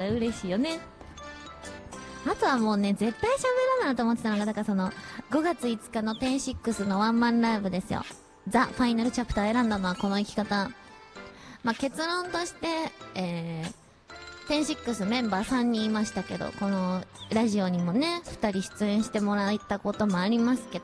ら嬉しいよね。あとはもうね、絶対喋らないと思ってたのが、だからその、5月5日の10-6のワンマンライブですよ。ザ・ファイナルチャプター選んだのはこの生き方。まあ、結論として、10-6メンバー3人いましたけど、このラジオにもね、2人出演してもらったこともありますけど、